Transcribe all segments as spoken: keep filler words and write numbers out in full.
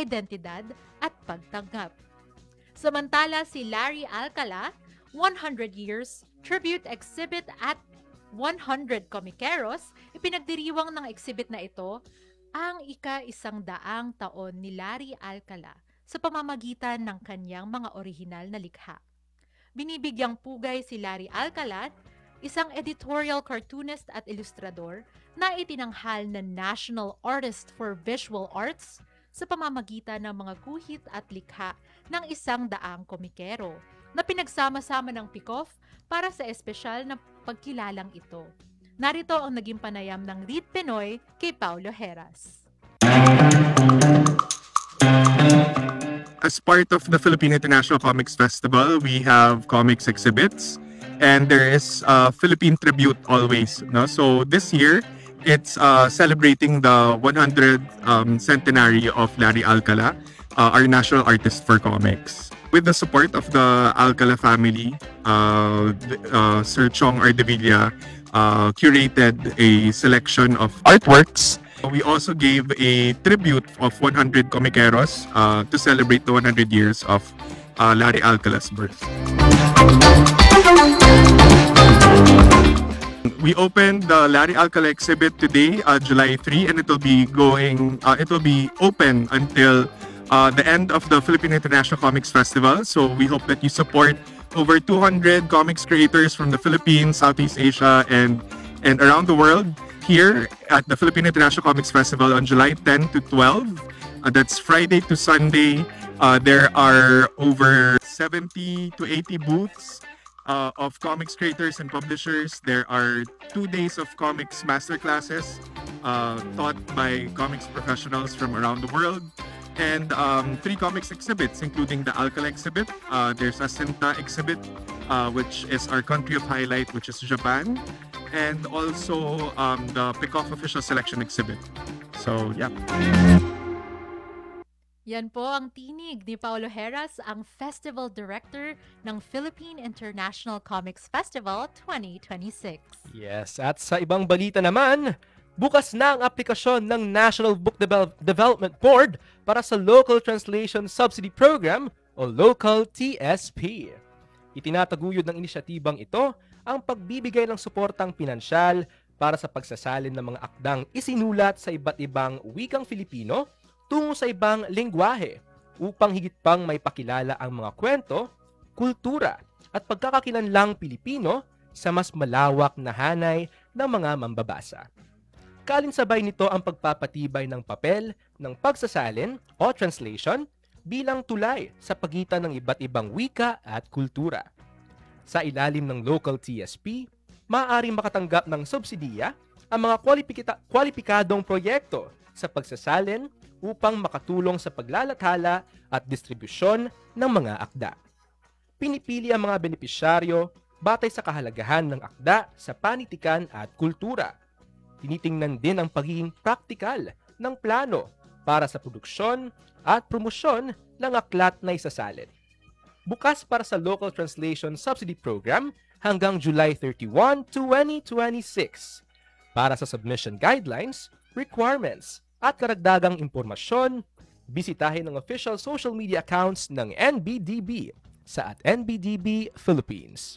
identidad at pagtanggap. Samantala si Larry Alcala, one hundred Years Tribute Exhibit at one hundred Comiqueros, ipinagdiriwang ng exhibit na ito ang ika-isang daang taon ni Larry Alcala sa pamamagitan ng kanyang mga orihinal na likha. Binibigyang pugay si Larry Alcala, isang editorial cartoonist at ilustrador na itinanghal na National Artist for Visual Arts sa pamamagitan ng mga guhit at likha ng isang daang komikero na pinagsama-sama ng Pikof para sa espesyal na pagkilalang ito. Narito ang naging panayam ng Read Pinoy kay Paulo Heras. As part of the Philippine International Comics Festival, we have comics exhibits, and there is a Philippine tribute always. No? So this year, it's uh, celebrating the one hundredth um, centenary of Larry Alcala, uh, our national artist for comics. With the support of the Alcala family, uh, uh, Sir Chong Ardevilla uh, curated a selection of artworks. We also gave a tribute of one hundred comiqueros uh, to celebrate the one hundred years of uh, Larry Alcala's birth. We opened the Larry Alcala exhibit today, uh, July third, and it will be going. Uh, it will be open until uh, the end of the Philippine International Comics Festival. So we hope that you support over two hundred comics creators from the Philippines, Southeast Asia, and and around the world here at the Philippine International Comics Festival on July tenth to twelfth. Uh, that's Friday to Sunday. Uh, there are over seventy to eighty booths uh, of comics creators and publishers. There are two days of comics masterclasses uh, taught by comics professionals from around the world, and um, three comics exhibits, including the Alcala exhibit. Uh, there's a Senta exhibit, uh, which is our country of highlight, which is Japan, and also um, the Pikof official selection exhibit. So, yeah. Yan po ang tinig ni Paulo Heras, ang Festival Director ng Philippine International Comics Festival twenty twenty-six. Yes, at sa ibang balita naman, bukas na ang aplikasyon ng National Book Devel- Development Board para sa Local Translation Subsidy Program o Local T S P. Itinataguyod ng inisyatibang ito ang pagbibigay ng suportang pinansyal para sa pagsasalin ng mga akdang isinulat sa iba't ibang wikang Filipino tungo sa ibang lengguwahe upang higit pang may pakilala ang mga kwento, kultura at pagkakakilanlang Pilipino sa mas malawak na hanay ng mga mambabasa. Kalinsabay nito ang pagpapatibay ng papel ng pagsasalin o translation bilang tulay sa pagitan ng iba't ibang wika at kultura. Sa ilalim ng Local T S P, maaaring makatanggap ng subsidiya ang mga kwalipika- kwalipikadong proyekto sa pagsasalin upang makatulong sa paglalathala at distribusyon ng mga akda. Pinipili ang mga benepisyaryo batay sa kahalagahan ng akda sa panitikan at kultura. Tinitingnan din ang pagiging praktikal ng plano para sa produksyon at promosyon ng aklat na isasalin. Bukas para sa Local Translation Subsidy Program hanggang July thirty-first, twenty twenty-six. Para sa submission guidelines, requirements, at karagdagang impormasyon, bisitahin ang official social media accounts ng N B D B sa at N B D B Philippines.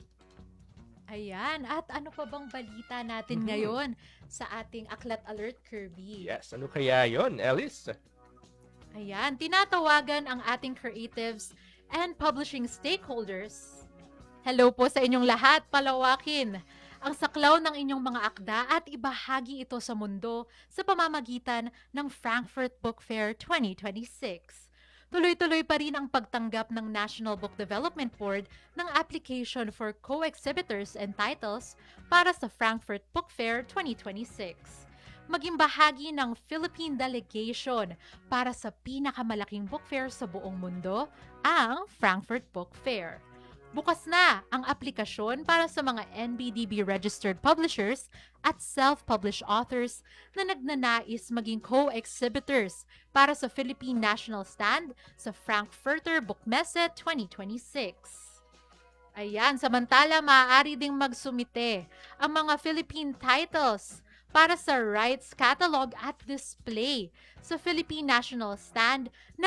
Ayan, at ano pa bang balita natin Mhm. ngayon sa ating Aklat Alert, Kirby? Yes, ano kaya yon, Alice? Ayan, tinatawagan ang ating creatives and publishing stakeholders. Hello po sa inyong lahat, palawakin ang saklaw ng inyong mga akda at ibahagi ito sa mundo sa pamamagitan ng Frankfurt Book Fair twenty twenty-six. Tuloy-tuloy pa rin ang pagtanggap ng National Book Development Board ng application for co-exhibitors and titles para sa Frankfurt Book Fair twenty twenty-six. Maging bahagi ng Philippine Delegation para sa pinakamalaking book fair sa buong mundo, ang Frankfurt Book Fair. Bukas na ang aplikasyon para sa mga N B D B-registered publishers at self-published authors na nagnanais maging co-exhibitors para sa Philippine National Stand sa Frankfurter Buchmesse twenty twenty-six. Ayan, samantala maaari ding magsumite ang mga Philippine titles para sa rights catalog at display sa Philippine National Stand